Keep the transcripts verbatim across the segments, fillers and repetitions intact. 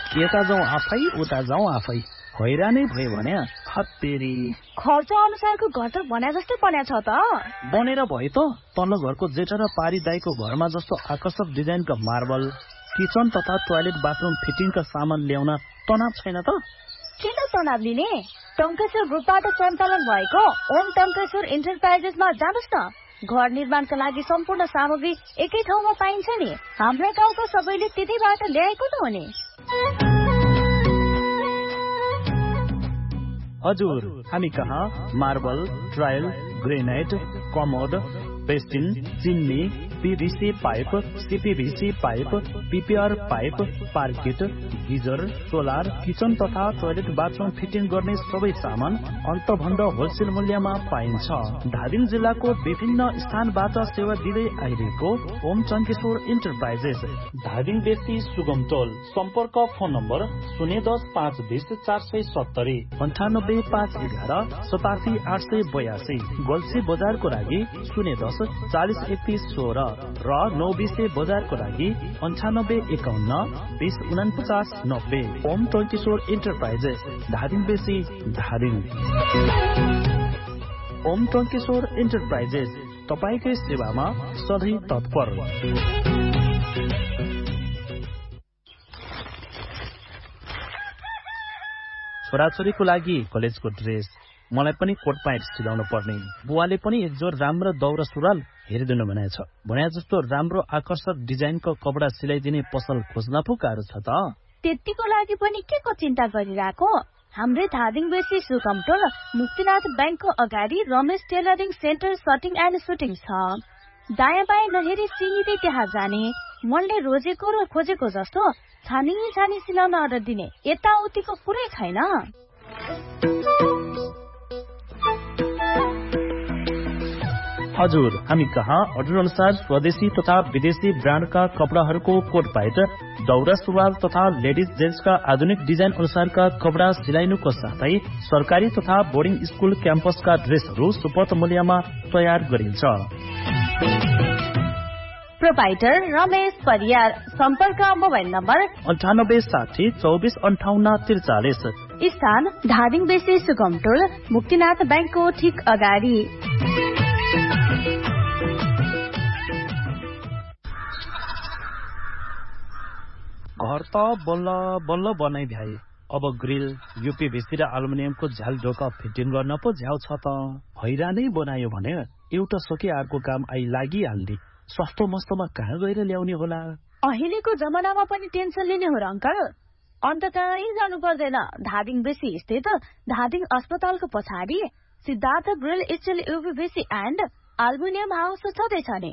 यता जाउँ आफै उता जाउँ आफै हैरानै भयो भने हत्तेरी खर्च अनुसारको घर त बना जस्तै बन्या छ त बनेर भयो त तल्लो घरको जेठा र पारी दाईको घरमा जस्तो आकर्षक डिजाइनका मार्बल किचन तथा टोयलेट बाथरुम फिटिङका सामान ल्याउन तनाव छैन त किन तनाव लिने टङ्केश्वर ग्रुपबाट सञ्चालन भएको ओम टङ्केश्वर इन्टरप्राइजेसमा जानुहोस् न घर निर्माणका लागि सम्पूर्ण सामग्री एकै ठाउँमा पाइन्छ नि हाम्रा गाउँको सबैले त्यतैबाट ल्याएको त हो नि हजुर हामी कहाँ marble trial granite commode पेस्टिन chimney PVC pipe CPVC pipe PPR pipe पार्किट geyser solar kitchen तथा टोयलेट बाथरुम फिटिङ गर्ने सबै सामान अन्तभन्दा होलसेल मूल्यमा पाइन्छ धादिङ जिल्लाको विभिन्न स्थानबाट सेवा दिँदै आइरहेको ओम टङ्केश्वर इन्टरप्राइजेस धादिङ बेसी सुगम टोल सम्पर्क फोन नम्बर शून्य दस पाँच बिस चार सय सत्तरी अन्ठानब्बे पाँच एघार सतासी आठ सय बयासी गोल्सी बजारको लागि शून्य दस चालिस एकतिस सोह्र र नौ बिसे बजारको लागि अन्ठानब्बे एकाउन्न बिस उनपचास नब्बे ओम टङ्केश्वर इन्टरप्राइजेस धादिङ बेसी धादिङ ओम टङ्केश्वर इन्टरप्राइजेस तपाईकै सेवामा सधैँ तत्पर छोराछोरीको लागि कलेजको ड्रेस मलाई पनि कोट प्यान्ट सिलाउनु पर्ने बुवाले पनि एक जोर राम्रो दौरा सुरुवाल हेरिदिनु भनेछ भने जस्तो राम्रो आकर्षक डिजाइनको कपडा सिलाइदिने पसल खोज्न पो गाह्रो छ त त्यतिको लागि पनि के को चिन्ता गरिरहेको हाम्रै धादिङ बेसी सुगम टोल मुक्तिनाथ ब्याङ्कको अगाडि Ramesh tailoring centre सटिङ and shooting छ दायाँ बायाँ नहेरी सिँगिँदै त्यहाँ जाने मनले रोजेको र खोजेको जस्तो छानी छानी सिलाउन अर्डर दिने यताउतिको कुरै छैन हजुर हामी कहाँ अर्डर अनुसार स्वदेशी तथा विदेशी ब्रान्डका कपडाहरूको कोट प्यान्ट दौरा सुरुवाल तथा लेडिज जेन्ट्सका आधुनिक डिजाइन अनुसारका कपडा सिलाइनुको साथै सरकारी तथा बोर्डिङ स्कुल क्याम्पसका ड्रेसहरू सुपथ मूल्यमा तयार गरिन्छ प्रोपाइटर रमेश परियार सम्पर्क मोबाइल नम्बर अन्ठानब्बे साठी चौबिस अन्ठाउन्न त्रिचालिस स्थान धादिङ बेसी सुगम टोल मुक्तिनाथ ब्याङ्कको ठिक अगाडि घर त बल्ल बल्ल बनाइ भ्याए अब ग्रिल यूपीभीसी र एल्युमिनियमको झ्याल ढोका फिटिङ गर्न पो झ्याउ छ त हैरानै बनायो भने एउटा सके अर्को काम आई लागिहाल्ने सस्तो मस्तोमा कहाँ गएर ल्याउने होला अहिलेको जमानामा पनि टेन्सन लिने हो र अंकल अन्त कहीँ जानु पर्दैन धादिङ बेसी स्थित धादिङ अस्पतालको पछाडि Siddhartha grill still यूपीभीसी and aluminium house छँदैछ नि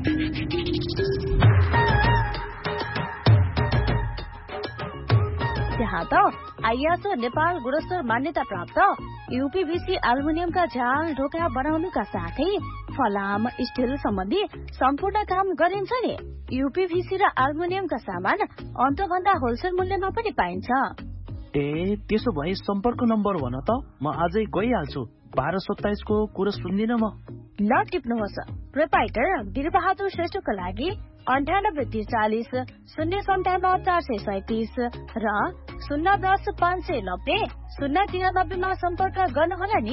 त्यहाँ त आइएसओ नेपाल गुणस्तर मान्यता प्राप्त यूपीभीसी एल्युमिनियमका झ्याल ढोका बनाउनुका साथै फलाम स्टिल सम्बन्धी सम्पूर्ण काम गरिन्छ नि यूपीभीसी र एल्युमिनियमका सामान अन्तभन्दा होलसेल मूल्यमा पनि पाइन्छ ए त्यसो भए सम्पर्क नम्बर भन त म आजै गइहाल्छु बाह्र सत्ताइस को कुरो सुन्दिन म ल टिप्नुहोस् प्रोपाइटर वीरबहादुर श्रेष्ठको लागि अन्ठानब्बे त्रिचालिस शून्य सन्ताउन्न चार सय सैतिस र शून्य दस पाँच सय नब्बे शून्य तिरानब्बेमा सम्पर्क गर्नुहोला नि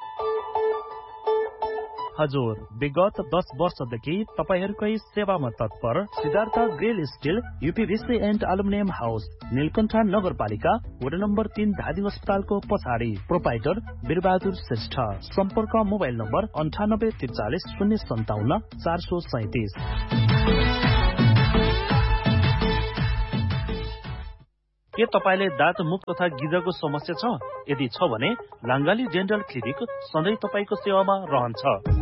हजुर विगत दस वर्षदेखि तपाईहरूकै सेवामा तत्पर Siddhartha grill still यूपीभीसी and aluminium house Neelkanth नगरपालिका वडा नम्बर तीन धादिङ अस्पतालको पछाडि प्रोपाइटर वीरबहादुर श्रेष्ठ सम्पर्क मोबाइल नम्बर अन्ठानब्बे त्रिचालिस शून्य सन्ताउन्न चार सय सैतिस के तपाईले दाँत मुख तथा गिजको समस्या छ यदि छ भने लाङ्गाली डेन्टल क्लिनिक सधैँ तपाईको सेवामा रहन्छ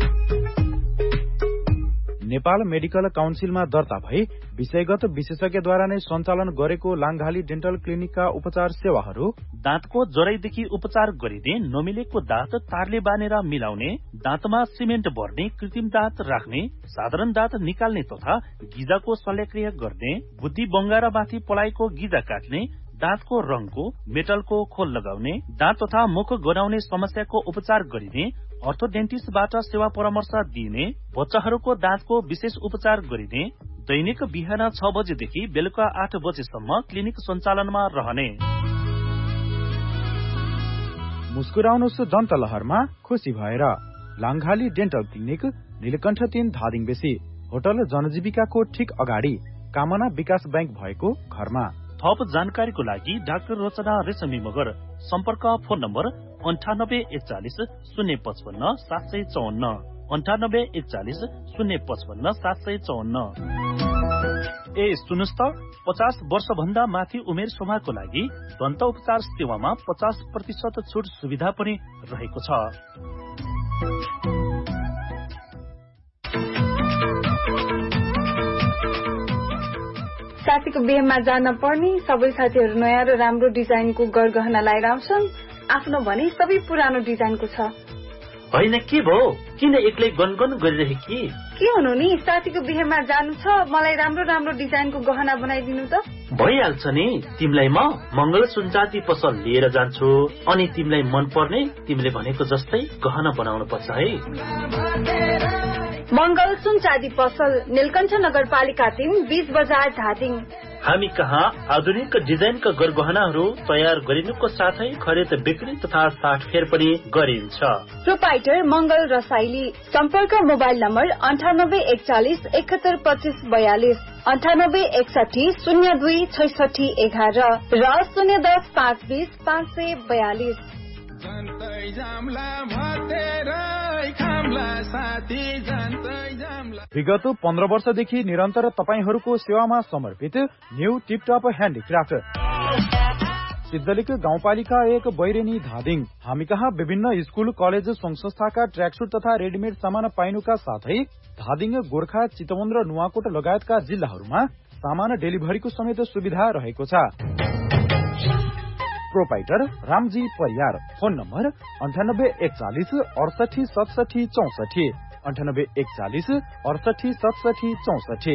नेपाल मेडिकल काउन्सिलमा दर्ता भई विषयगत विशेषज्ञद्वारा नै सञ्चालन गरेको लाङ्गाली डेन्टल क्लिनिकका उपचार सेवाहरू दाँतको जराइदेखि उपचार गरिने नमिलेको दाँत तारले बानेर मिलाउने दाँतमा सिमेन्ट भर्ने कृत्रिम दाँत राख्ने साधारण दाँत निकाल्ने तथा गिजाको शल्यक्रिया गर्ने बुद्धि बङ्गारा माथि पलाएको गिजा काट्ने दाँतको रङको मेटलको खोल लगाउने दाँत तथा मुख गनाउने समस्याको उपचार गरिने अर्थोडेन्टिस्टबाट सेवा परामर्श दिइने बच्चाहरूको दाँतको विशेष उपचार गरिने दैनिक बिहान छ बजेदेखि बेलुका आठ बजेसम्म क्लिनिक सञ्चालनमा रहने। मुस्कुराउनुहोस् दन्तलहरमा खुसी भएर। लाङ्घाली डेन्टल क्लिनिक, नीलकण्ठ तीन धादिङ बेसी, होटल जनजीविकाको ठीक अगाडि, कामना विकास बैंक भएको घरमा। थप जानकारीको लागि डाक्टर रचना रेशमी मगर। सम्पर्क फोन नम्बर अन्ठानब्बे एकचालिस शून्य पचपन्न सात सय चौवन्न अन्ठानब्बे एकचालिस शून्य पचपन्न सात सय चौवन्न। ए सुन्नुहोस् त, पचास वर्ष भन्दा माथि उमेर समूहको लागि दन्त उपचार सेवामा पचास प्रतिशत छुट सुविधा पनि रहेको छ। साथीको बिहेमा जान पर्ने सबै साथीहरू नयाँ र राम्रो डिजाइनको गरगहना लगाएर आउँछन्। आफ्नो भने सबै पुरानो डिजाइनको छ। होइन के भयो, किन एक्लै गनगन गरिरहे कि? के हुनु नि, साथीको बिहेमा जानु छ, मलाई राम्रो राम्रो डिजाइनको गहना बनाइदिनु त। भइहाल्छ नि, तिमीलाई म मंगल सुनचाँदी पसल लिएर जान्छु, अनि तिमीलाई मन पर्ने तिमीले भनेको जस्तै गहना बनाउनु पर्छ है। मंगल सुनचाँदी पसल, नीलकण्ठ नगरपालिका तीन, बीच बजार धादिङ। हामी कहाँ आधुनिक डिजाइनका गरगहनाहरू तयार गरिनुको साथै खरिद बिक्री तथा साटफेर पनि गरिन्छ। प्रोपाइटर मंगल रसाइली। सम्पर्क मोबाइल नम्बर अन्ठानब्बे एकचालिस एकहत्तर पच्चिस बयालिस अन्ठानब्बे एकसाठी शून्य दुई छैसठी एघार र शून्य दस पाँच बीस पाँच सय बयालिस। विगत पन्ध्र वर्षदेखि निरन्तर तपाईहरूको सेवामा समर्पित न्यू टिपटप ह्यान्डिक्राफ्ट, सिद्धलिक गाउँपालिका एक, बैरेनी धादिङ। हामी कहाँ विभिन्न स्कूल कलेज संघ संस्थाका ट्र्याकसुट तथा रेडिमेड सामान पाइनुका साथै धादिङ, गोर्खा, चितवन र नुवाकोट लगायतका जिल्लाहरूमा सामान डेलिभरीको समेत सुविधा रहेको छ। Proprietor Ramji Pariyar. Phone number अन्ठानब्बे एकचालिस अडसठी सतसठी चौसठी अन्ठानब्बे एकचालिस अडसठी सतसठी चौसठी।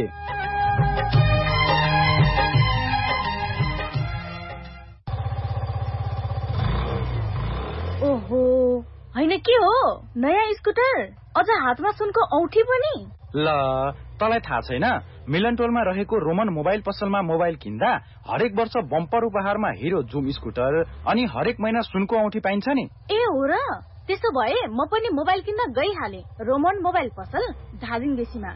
ओहो, होइन के हो, नयाँ स्कुटर, अझ हातमा सुनको औठी पनि। ल तलाई थाहा छैन, मिलन टोलमा रहेको रोमन मोबाइल पसलमा मोबाइल किन्दा हरेक वर्ष बम्पर उपहारमा हिरो जुम स्कुटर अनि हरेक महिना सुनको औठी पाइन्छ नि। ए हो र, त्यसो भए म पनि मोबाइल किन्न गइहाले। रोमन मोबाइल पसल धादिङ बेसीमा।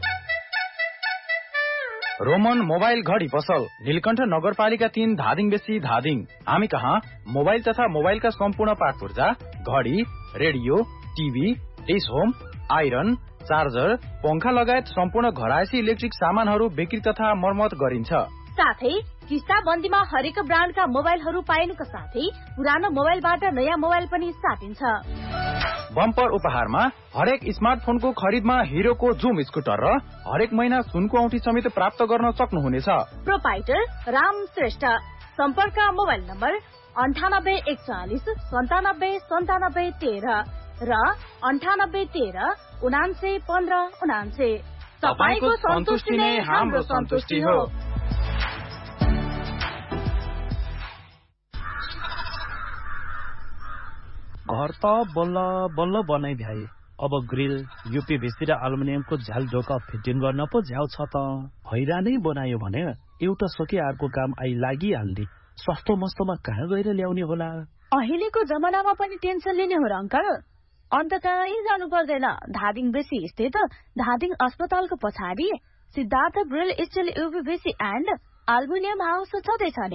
रोमन मोबाइल घडी पसल, नीलकण्ठ नगरपालिका तीन, धादिङ बेसी धादिङ। हामी कहाँ मोबाइल तथा मोबाइलका सम्पूर्ण पार्ट पूर्जा, घडी, radio, TV, dish home, iron, charger, पंखा लगायत सम्पूर्ण घरायसी इलेक्ट्रिक सामानहरू बिक्री तथा मर्मत गरिन्छ। साथै किस्ता बन्दीमा हरेक ब्रान्डका मोबाइलहरू पाइनुका साथै पुरानो मोबाइलबाट नयाँ मोबाइल पनि साटिन्छ। बम्पर उपहारमा हरेक स्मार्टफोनको खरिदमा हिरोको जुम स्कुटर र हरेक महिना सुनको औठी समेत प्राप्त गर्न सक्नुहुनेछ। प्रोपाइटर राम श्रेष्ठ। सम्पर्क मोबाइल नम्बर अन्ठानब्बे एकचालिस सन्तानब्बे सन्तानब्बे तेह्र र अन्ठानब्बे तेह्र उनान्से पन्ध्र उनान्से। तपाईको सन्तुष्टि नै हाम्रो सन्तुष्टि हो। घर त बल्ल बल्ल बनाइ भ्याए, अब ग्रिल, यूपीभीसी र एल्युमिनियमको झ्याल ढोका फिटिङ गर्न पो झ्याउ छ त। हैरानै बनायो भने एउटा सके अर्को काम आई लागिहाल्ने। सस्तो मस्तोमा कहाँ गएर ल्याउने होला? अहिलेको जमानामा पनि टेन्सन लिने हो र अंकल? अन्त कहीँ जानु पर्दैन। धादिङ बेसी स्थित धादिङ अस्पतालको पछाडि Siddhartha grill still यूपीभीसी and aluminium house छँदैछ नि।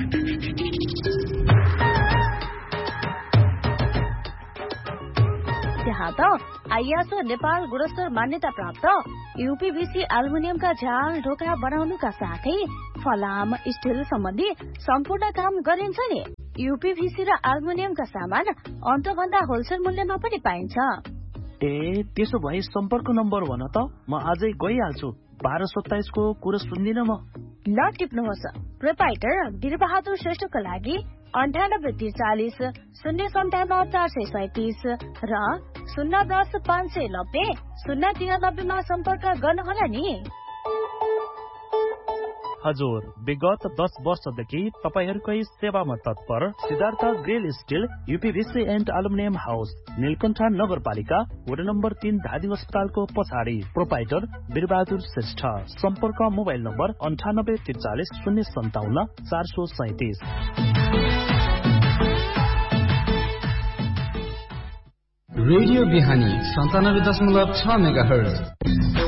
त्यहाँ त आइएसओ नेपाल गुणस्तर मान्यता प्राप्त यूपीभीसी एल्युमिनियमका झ्याल ढोका बनाउनुका साथै फलाम, स्टिल सम्बन्धी सम्पूर्ण काम गरिन्छ नि। यूपीभीसी र एल्युमिनियमका सामान अन्तभन्दा होलसेल मूल्यमा पनि पाइन्छ। ए त्यसो भए सम्पर्क नम्बर भन त, म आजै गइहाल्छु। बाह्र सत्ताइसको कुरो सुन्दिन म। ल टिप्नुहोस्। प्रोपाइटर वीरबहादुर श्रेष्ठको लागि अन्ठानब्बे त्रिचालिस शून्य सन्ताउन्न चार सय सैतिस र शून्य दस पाँच सय नब्बे शून्य तिरानब्बेमा सम्पर्क गर्नुहोला नि। हजुर विगत दस वर्षदेखि तपाईहरूकै सेवामा तत्पर Siddhartha grill still यूपीभीसी and aluminium house Neelkanth नगरपालिका वडा नम्बर तीन धादिङ अस्पतालको पछाडि प्रोपाइटर वीरबहादुर श्रेष्ठ सम्पर्क मोबाइल नम्बर अन्ठानब्बे त्रिचालिस शून्य सन्ताउन्न चार सौ सैतिस। रेडियो बिहानी सन्तानब्बे दशमलव छ मेगा हर्ज।